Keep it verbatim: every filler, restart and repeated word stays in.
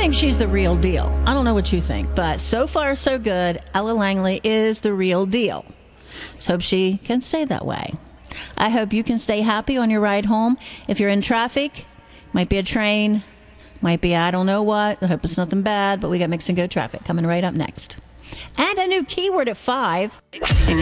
think she's the real deal. I don't know what you think, but so far so good. Ella Langley is the real deal. So hope she can stay that way. I hope you can stay happy on your ride home. If you're in traffic, might be a train, might be I don't know what. I hope it's nothing bad, but we got Mix and Go traffic coming right up next. And a new keyword at five.